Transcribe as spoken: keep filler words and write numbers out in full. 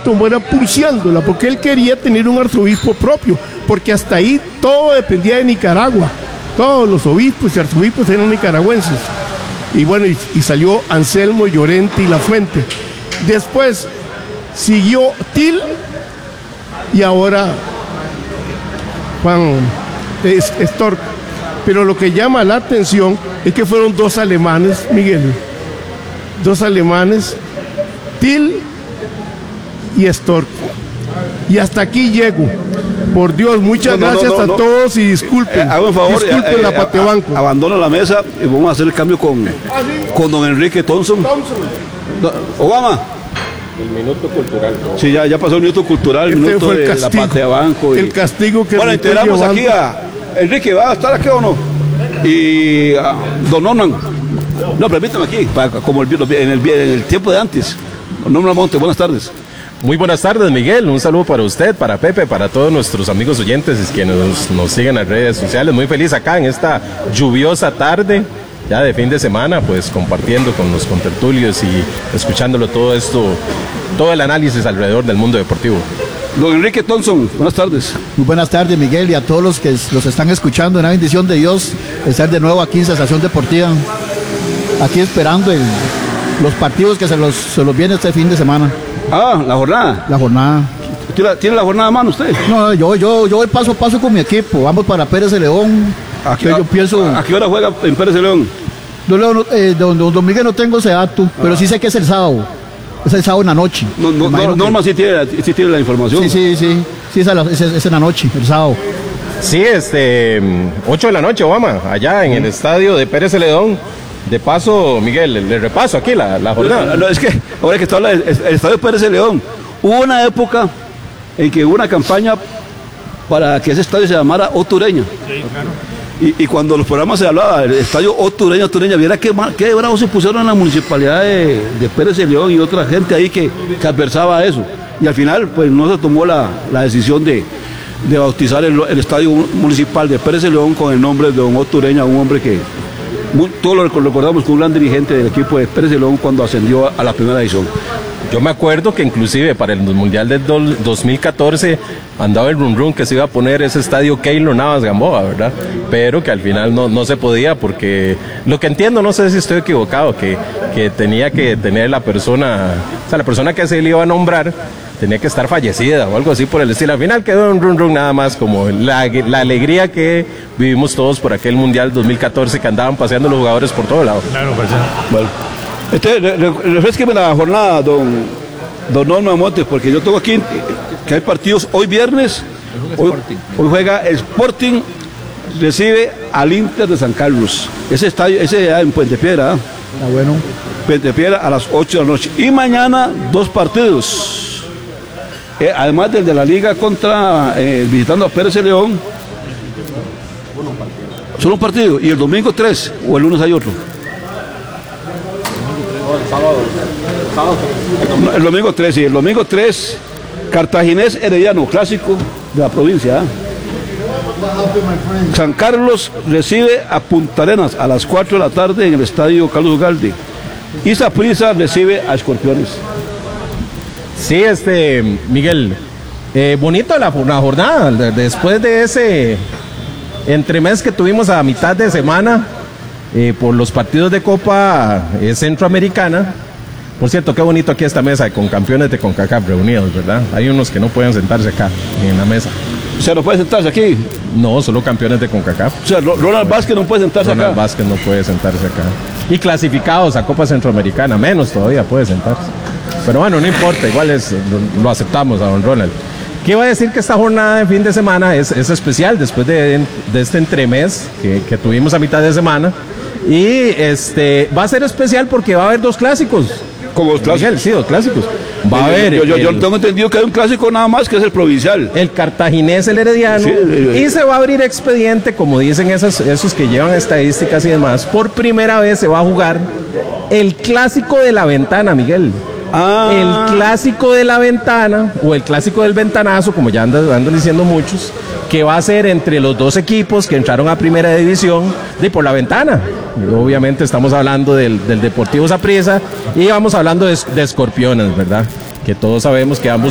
Milton Mora pulseándola, porque él quería tener un arzobispo propio, porque hasta ahí todo dependía de Nicaragua. Todos los obispos y arzobispos eran nicaragüenses. Y bueno, y, y salió Anselmo Llorente y Lafuente. Después siguió Til y ahora Juan Storck. Pero lo que llama la atención es que fueron dos alemanes, Miguel. Dos alemanes, Til y Storck. Y hasta aquí llego. Por Dios, muchas no, no, gracias no, no, a no. todos y disculpen. Eh, hago un favor, disculpen eh, la eh, Patebanco. Abandono la mesa y vamos a hacer el cambio con, con don Enrique Thompson. Thompson. Obama. El minuto cultural. ¿No? Sí, ya, ya pasó el minuto cultural, el este minuto fue el de castigo, la Patebanco. Y... el castigo que... Bueno, integramos aquí a Enrique, ¿va a estar aquí o no? Y a don Norman. No, permítame aquí, para, como el, en, el, en el tiempo de antes. Don Norman Monte, buenas tardes. Muy buenas tardes, Miguel. Un saludo para usted, para Pepe, para todos nuestros amigos oyentes que nos, nos siguen en las redes sociales. Muy feliz acá en esta lluviosa tarde, ya de fin de semana, pues compartiendo con los contertulios y escuchándolo todo esto, todo el análisis alrededor del mundo deportivo. Don Enrique Thompson, buenas tardes. Muy buenas tardes, Miguel, y a todos los que los están escuchando. Una bendición de Dios estar de nuevo aquí en Sensación Deportiva, aquí esperando el, los partidos que se los, se los viene este fin de semana. Ah, la jornada. La jornada. ¿Tiene la, ¿tiene la jornada a mano usted? No, yo, yo, yo voy paso a paso con mi equipo. Vamos para Pérez de León. ¿A qué, yo pienso, ¿A qué hora juega en Pérez de León? Don, eh, don, don, don Miguel no tengo ese dato, ah. pero sí sé que es el sábado. Es el sábado en la noche. No, no, no, Norma que... sí, tiene, sí tiene la información. Sí, sí, sí. Sí, es, la, es, es en la noche, el sábado. Sí, este, ocho de la noche, Obama, allá en el estadio de Pérez de León. De paso, Miguel, le repaso aquí la, la jornada. No, no, es que ahora que está el, el estadio Pérez de León, hubo una época en que hubo una campaña para que ese estadio se llamara Otureña. Sí, claro. Y, y cuando los programas se hablaba del estadio Otureña, Otureña, viera qué, qué bravos se pusieron en la municipalidad de, de Pérez de León y otra gente ahí que, que adversaba eso. Y al final, pues no se tomó la, la decisión de, de bautizar el, el estadio municipal de Pérez de León con el nombre de don Otureña, un hombre que muy, todos lo recordamos como un gran dirigente del equipo de Pérez de León cuando ascendió a, a la primera edición. Yo me acuerdo que inclusive para el Mundial del dos mil catorce andaba el rum rum que se iba a poner ese estadio Keylor Navas Gamboa, ¿verdad? Pero que al final no, no se podía porque lo que entiendo, no sé si estoy equivocado, que, que tenía que tener la persona, o sea, la persona que se le iba a nombrar tenía que estar fallecida o algo así por el estilo. Al final quedó un rum rum nada más como la, la alegría que vivimos todos por aquel Mundial dos mil catorce que andaban paseando los jugadores por todo lado. Claro, pues ya. Bueno. Este, re, re, refresqueme la jornada, don, don Norman Montes, porque yo tengo aquí que hay partidos hoy viernes. Hoy, hoy juega Sporting, recibe al Inter de San Carlos. Ese estadio, ese en Puente Piedra. ¿eh? Ah, bueno. Puente Piedra a las ocho de la noche. Y mañana dos partidos. Eh, además del de la Liga contra, eh, visitando a Pérez de León. Solo un partido. Y el domingo tres, o el lunes hay otro. Sábado, sábado. El domingo tres, sí, el domingo tres, Cartaginés Herediano, clásico de la provincia. ¿eh? San Carlos recibe a Punta Arenas a las cuatro de la tarde en el estadio Carlos Ugalde. Y Saprissa recibe a Escorpiones. Sí, este, Miguel, eh, bonito la, la jornada, después de ese entremés que tuvimos a mitad de semana. Eh, por los partidos de Copa eh, Centroamericana. Por cierto, qué bonito aquí esta mesa con campeones de CONCACAF reunidos, ¿verdad? Hay unos que no pueden sentarse acá, en la mesa. O sea, ¿no puede sentarse aquí? No, solo campeones de CONCACAF. O sea, Ronald Vázquez no puede sentarse Ronald acá. Ronald Vázquez no puede sentarse acá. Y clasificados a Copa Centroamericana, menos todavía puede sentarse. Pero bueno, no importa, igual es, lo aceptamos a don Ronald. ¿Qué iba a decir? Que esta jornada de fin de semana es, es especial después de, de este entremés que, que tuvimos a mitad de semana. Y este va a ser especial porque va a haber dos clásicos. Como los clásicos. Miguel, sí, dos clásicos. Va a haber. Yo, yo, el, yo tengo entendido que hay un clásico nada más que es el provincial. El cartaginés, el herediano. Sí, eh, y se va a abrir expediente, como dicen esos, esos que llevan estadísticas y demás. Por primera vez se va a jugar el clásico de la ventana, Miguel. Ah. El clásico de la ventana, o el clásico del ventanazo, como ya andan, andan diciendo muchos, que va a ser entre los dos equipos que entraron a primera división de por la ventana. Y obviamente estamos hablando del, del Deportivo Saprissa y vamos hablando de, de Escorpiones, ¿verdad? Que todos sabemos que ambos